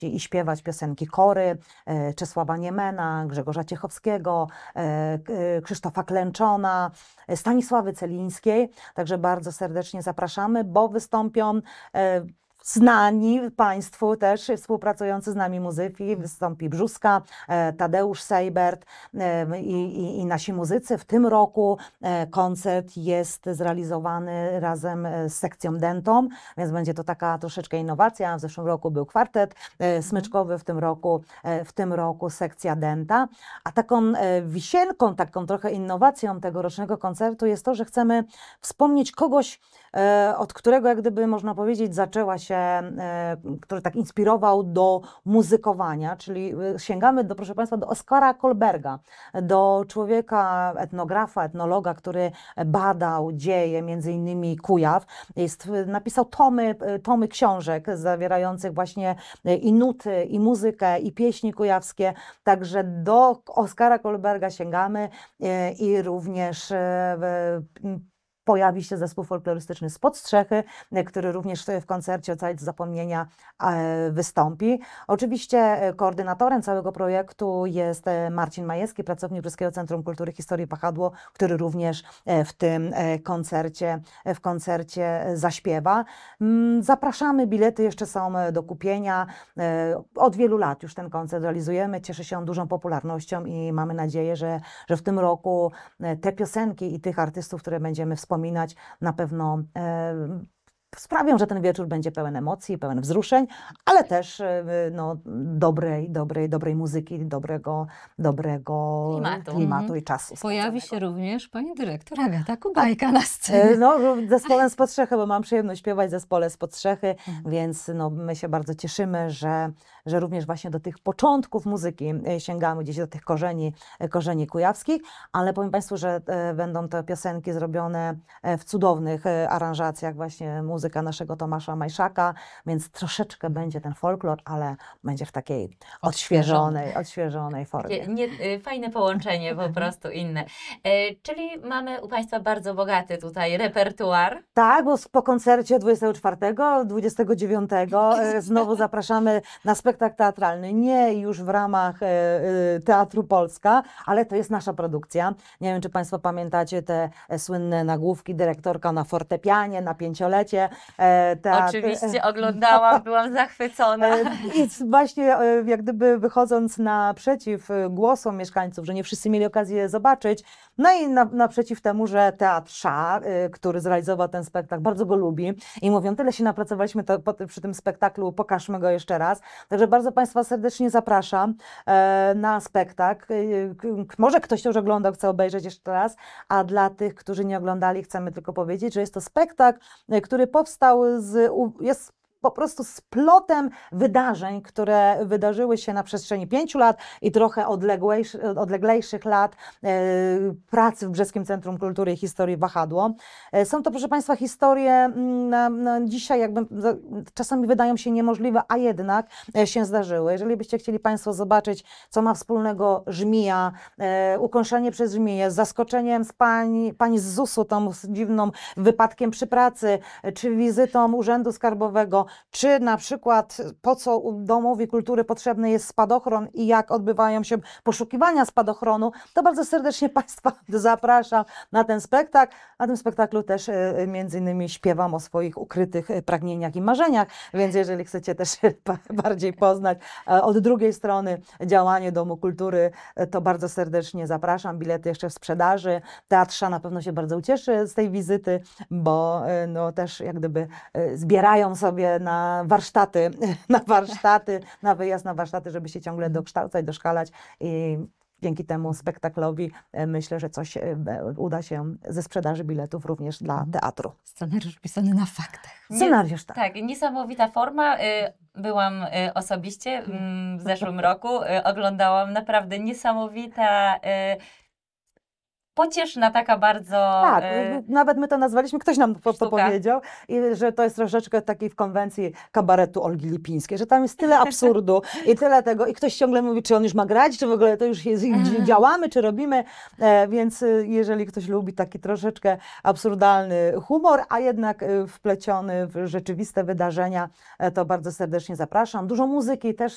i śpiewać piosenki Kory, Czesława Niemena, Grzegorza Ciechowskiego, Krzysztofa Klęczona, Stanisławy Celińskiej. Także bardzo serdecznie zapraszamy, bo wystąpią znani Państwu też współpracujący z nami muzyki. Wystąpi Brzuska, Tadeusz Seibert i nasi muzycy. W tym roku koncert jest zrealizowany razem z sekcją dentą, więc będzie to taka troszeczkę innowacja. W zeszłym roku był kwartet smyczkowy, w tym roku sekcja denta. A taką wisienką, taką trochę innowacją tegorocznego koncertu jest to, że chcemy wspomnieć kogoś, od którego jak gdyby można powiedzieć zaczęła się, który tak inspirował do muzykowania, czyli sięgamy proszę Państwa, do Oskara Kolberga, do człowieka, etnografa, etnologa, który badał dzieje, między innymi Kujaw. Napisał tomy książek zawierających właśnie i nuty, i muzykę, i pieśni kujawskie, także do Oskara Kolberga sięgamy i również pojawi się zespół folklorystyczny Spod Strzechy, który również w koncercie Ocalić z zapomnienia wystąpi. Oczywiście koordynatorem całego projektu jest Marcin Majewski, pracownik Brzeskiego Centrum Kultury Historii Wahadło, który również w tym koncercie zaśpiewa. Zapraszamy, bilety jeszcze są do kupienia. Od wielu lat już ten koncert realizujemy, cieszy się on dużą popularnością i mamy nadzieję, że w tym roku te piosenki i tych artystów, które będziemy wspominać, na pewno sprawią, że ten wieczór będzie pełen emocji, pełen wzruszeń, ale też no, dobrej muzyki, dobrego klimatu i czasu. Pojawi się również pani dyrektor Agata Kubajka na scenie. No, zespołem Spod Strzechy, bo mam przyjemność śpiewać w zespole Spod Strzechy, więc no, my się bardzo cieszymy, że również właśnie do tych początków muzyki sięgamy, gdzieś do tych korzeni kujawskich, ale powiem Państwu, że będą te piosenki zrobione w cudownych aranżacjach, właśnie muzyka naszego Tomasza Majszaka, więc troszeczkę będzie ten folklor, ale będzie w takiej odświeżonej formie. Fajne połączenie, po prostu inne. Czyli mamy u Państwa bardzo bogaty tutaj repertuar. Tak, bo po koncercie 24, 29 znowu zapraszamy na spektakl teatralny, nie już w ramach Teatru Polska, ale to jest nasza produkcja. Nie wiem, czy Państwo pamiętacie te słynne nagłówki, dyrektorka na fortepianie, na 5-lecie. Oczywiście oglądałam, byłam zachwycona. I właśnie jak gdyby wychodząc naprzeciw głosom mieszkańców, że nie wszyscy mieli okazję zobaczyć, no i naprzeciw temu, że Teatr Sza, który zrealizował ten spektakl, bardzo go lubi i mówią, tyle się napracowaliśmy przy tym spektaklu, pokażmy go jeszcze raz. Także bardzo Państwa serdecznie zapraszam na spektakl. Może ktoś już oglądał, chce obejrzeć jeszcze raz, a dla tych, którzy nie oglądali, chcemy tylko powiedzieć, że jest to spektakl, który powstał jest po prostu splotem wydarzeń, które wydarzyły się na przestrzeni 5 lat i trochę odleglejszych lat pracy w Brzeskim Centrum Kultury i Historii Wahadło. Są to, proszę Państwa, historie dzisiaj jakby czasami wydają się niemożliwe, a jednak się zdarzyły. Jeżeli byście chcieli Państwo zobaczyć, co ma wspólnego żmija, ukąszenie przez żmiję, z zaskoczeniem z pani z ZUS-u, tą dziwną wypadkiem przy pracy, czy wizytą Urzędu Skarbowego, czy na przykład po co Domowi Kultury potrzebny jest spadochron i jak odbywają się poszukiwania spadochronu, to bardzo serdecznie Państwa zapraszam na ten spektakl. Na tym spektaklu też między innymi śpiewam o swoich ukrytych pragnieniach i marzeniach, więc jeżeli chcecie też bardziej poznać od drugiej strony działanie Domu Kultury, to bardzo serdecznie zapraszam. Bilety jeszcze w sprzedaży. Teatr Sza na pewno się bardzo ucieszy z tej wizyty, bo no, też jak gdyby zbierają sobie na wyjazd na warsztaty, żeby się ciągle dokształcać, doszkalać i dzięki temu spektaklowi myślę, że coś uda się ze sprzedaży biletów również dla teatru. Scenariusz pisany na faktach. Scenariusz, tak. Tak, niesamowita forma. Byłam osobiście w zeszłym roku, oglądałam, naprawdę niesamowita, pocieszna taka bardzo... Tak, nawet my to nazwaliśmy, ktoś nam to powiedział, że to jest troszeczkę takiej w konwencji kabaretu Olgi Lipińskiej, że tam jest tyle absurdu i tyle tego i ktoś ciągle mówi, czy on już ma grać, czy w ogóle to już jest, działamy, czy robimy, więc jeżeli ktoś lubi taki troszeczkę absurdalny humor, a jednak wpleciony w rzeczywiste wydarzenia, to bardzo serdecznie zapraszam. Dużo muzyki też